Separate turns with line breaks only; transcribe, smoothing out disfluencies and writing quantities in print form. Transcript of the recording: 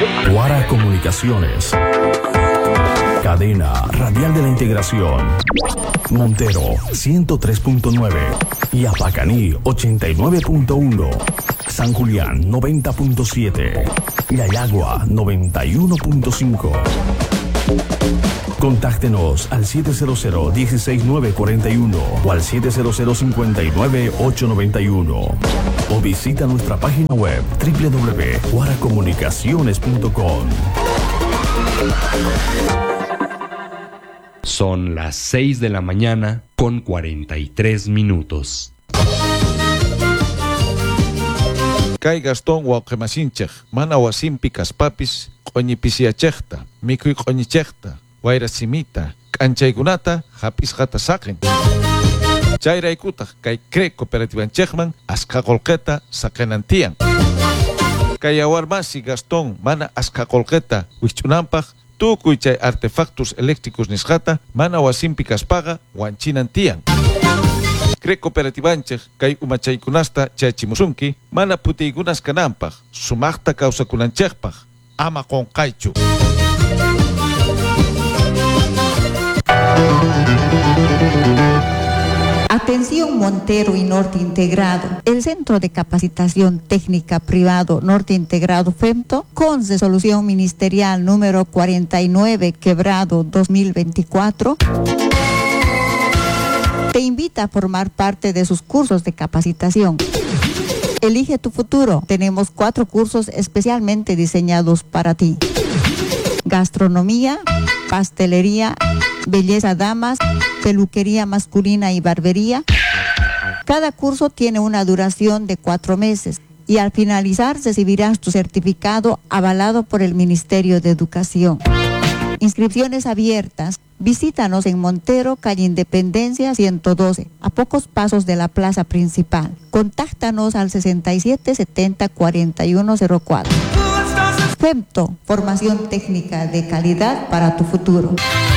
Guara Comunicaciones. Cadena Radial de la Integración. Montero 103.9. Yapacaní 89.1. San Julián 90.7. Yayagua 91.5. Contáctenos al 700-16941 o al 700-59-891 o visita nuestra página web www.guaracomunicaciones.com.
Son las 6 de la mañana con 43 minutos.
Kay Gastón Wauqemasinchej, mana wasimpi kaspapis, qoñipisiachejta, mikuy qoñichejta, wayrasimita, k'anchaykunata, hapis hata saqin. Chayraykutaq kay CRE Cooperativanchejman asqa qolqeta saqenantiyan. Kay awarmasi Gastón mana asqa qolqeta wich'unanpaq, tukuy chay artefactos eléctricos nisqata mana wasimpi kaspaqa wanchinantiyan. CRE Cooperativanchej kay umachaykunasta chayachimusunki mana putiykunas kananpaq, sumaqta kawsakunanchejpaq, ama qonqaychu.
Atención Montero y Norte Integrado. El Centro de Capacitación Técnica Privado Norte Integrado FEMTO, con resolución ministerial número 49/2024, te invita a formar parte de sus cursos de capacitación. Elige tu futuro. Tenemos 4 cursos especialmente diseñados para ti: gastronomía, pastelería, belleza damas, peluquería masculina y barbería. Cada curso tiene una duración de 4 meses y al finalizar recibirás tu certificado avalado por el Ministerio de Educación. Inscripciones abiertas. Visítanos en Montero, calle Independencia 112, a pocos pasos de la plaza principal. Contáctanos al 6770-4104. FEMTO, formación técnica de calidad para tu futuro.